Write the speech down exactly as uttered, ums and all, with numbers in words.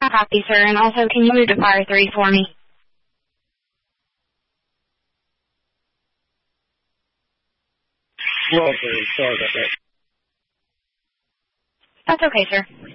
Copy, sir. And also, can you move to fire three for me? Well, sorry about that. That's okay, sir.